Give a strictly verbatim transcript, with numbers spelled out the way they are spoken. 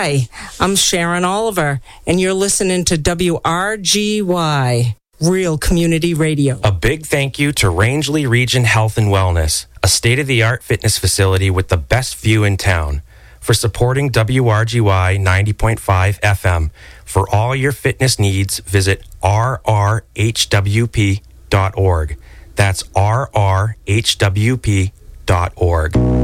Hi, I'm Sharon Oliver, and you're listening to W R G Y, Real Community Radio. A big thank you to Rangeley Region Health and Wellness, a state-of-the-art fitness facility with the best view in town, for supporting W R G Y ninety point five F M. For all your fitness needs, visit r r h w p dot org. That's r r h w p dot org.